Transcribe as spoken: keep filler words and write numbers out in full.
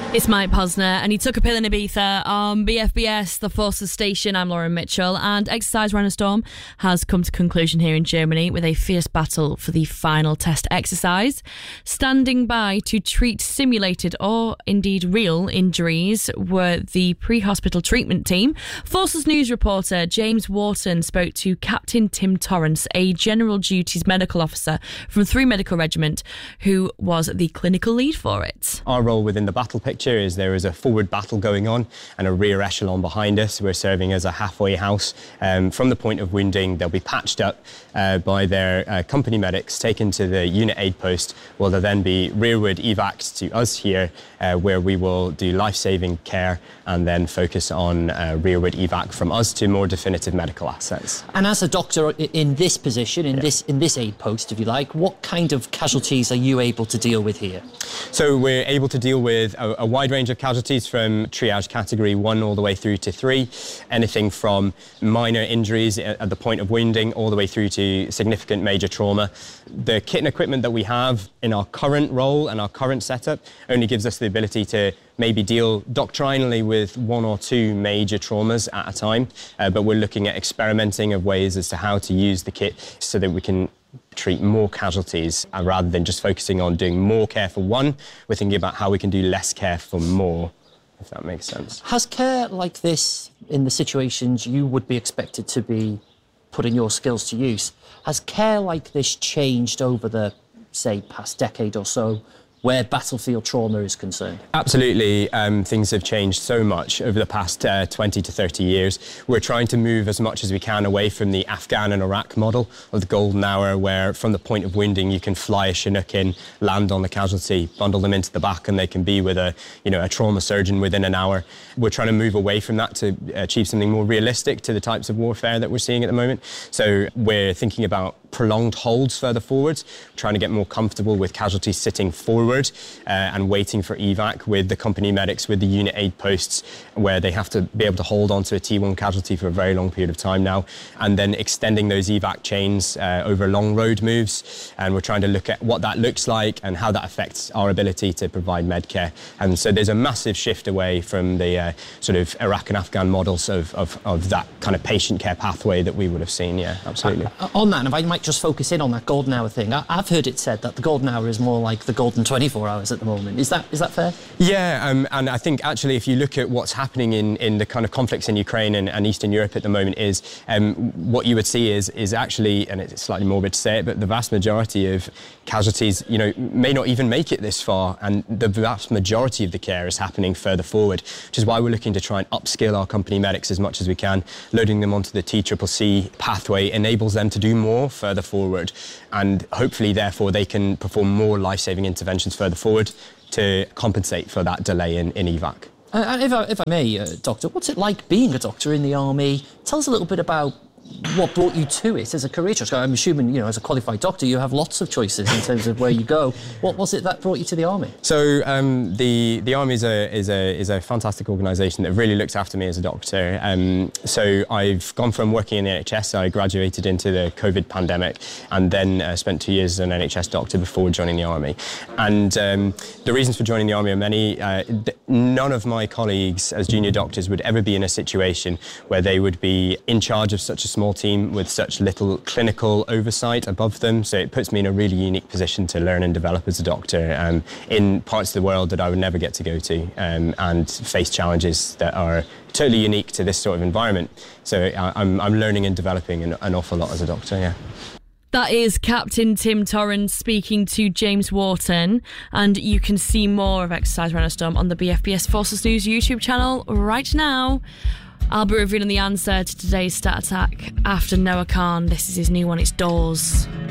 It's Mike Posner, and he took a pill in Ibiza on B F B S, the Forces Station. I'm Lauren Mitchell, and Exercise Runner Storm has come to conclusion here in Germany with a fierce battle for the final test exercise. Standing by to treat simulated or indeed real injuries were the pre-hospital treatment team. Forces News reporter James Wharton spoke to Captain Tim Torrance, a General Duties medical officer from three Medical Regiment, who was the clinical lead for it. Our role within the battle picture is there is a forward battle going on and a rear echelon behind us. We're serving as a halfway house. Um, from the point of wounding, they'll be patched up uh, by their uh, company medics, taken to the unit aid post, where they'll then be rearward evac'd to us here, uh, where we will do life-saving care and then focus on uh, rearward evac from us to more definitive medical assets. And as a doctor in this position, in yeah. this in this aid post, if you like, what kind of casualties are you able to deal with here? So we're able to deal with a, a wide range of casualties from triage category one all the way through to three, anything from minor injuries at the point of wounding all the way through to significant major trauma. The kit and equipment that we have in our current role and our current setup only gives us the ability to maybe deal doctrinally with one or two major traumas at a time, uh, but we're looking at experimenting of ways as to how to use the kit so that we can treat more casualties, uh, rather than just focusing on doing more care for one. We're thinking about how we can do less care for more, if that makes sense. Has care like this, in the situations you would be expected to be putting your skills to use, has care like this changed over the, say, past decade or so, where battlefield trauma is concerned? Absolutely. Um, things have changed so much over the past uh, twenty to thirty years. We're trying to move as much as we can away from the Afghan and Iraq model of the golden hour, where from the point of wounding you can fly a Chinook in, land on the casualty, bundle them into the back, and they can be with a, you know, a trauma surgeon within an hour. We're trying to move away from that to achieve something more realistic to the types of warfare that we're seeing at the moment. So we're thinking about prolonged holds further forwards, trying to get more comfortable with casualties sitting forward uh, and waiting for evac with the company medics, with the unit aid posts, where they have to be able to hold on to a T one casualty for a very long period of time now, and then extending those evac chains uh, over long road moves. And we're trying to look at what that looks like and how that affects our ability to provide medcare. And so there's a massive shift away from the uh, sort of Iraq and Afghan models of, of, of that kind of patient care pathway that we would have seen. Yeah, absolutely. Uh, on that, and if I might just focus in on that golden hour thing. I, I've heard it said that the golden hour is more like the golden twenty-four hours at the moment. Is that is that fair? Yeah, um, and I think actually if you look at what's happening in, in the kind of conflicts in Ukraine and, and Eastern Europe at the moment, is um, what you would see is is actually, and it's slightly morbid to say it, but the vast majority of casualties, you know, may not even make it this far, and the vast majority of the care is happening further forward, which is why we're looking to try and upskill our company medics as much as we can. Loading them onto the T C C C pathway enables them to do more further forward. Forward, and hopefully therefore they can perform more life-saving interventions further forward to compensate for that delay in, in evac. Uh, and if I, if I may, uh, Doctor, what's it like being a doctor in the army? Tell us a little bit about what brought you to it as a career choice. I'm assuming, you know, as a qualified doctor, you have lots of choices in terms of where you go. What was it that brought you to the army? So um, the the army is a is a is a fantastic organisation that really looks after me as a doctor. Um, so I've gone from working in the N H S. I graduated into the COVID pandemic, and then uh, spent two years as an N H S doctor before joining the army. And um, the reasons for joining the army are many. Uh, th- none of my colleagues as junior doctors would ever be in a situation where they would be in charge of such a small team with such little clinical oversight above them. So it puts me in a really unique position to learn and develop as a doctor um, in parts of the world that I would never get to go to, um, and face challenges that are totally unique to this sort of environment. So I, I'm, I'm learning and developing an, an awful lot as a doctor, yeah. That is Captain Tim Torrance speaking to James Wharton, and you can see more of Exercise Runner Storm on the B F B S Forces News YouTube channel right now. I'll be revealing the answer to today's stat attack after Noah Khan. This is his new one, it's Doors.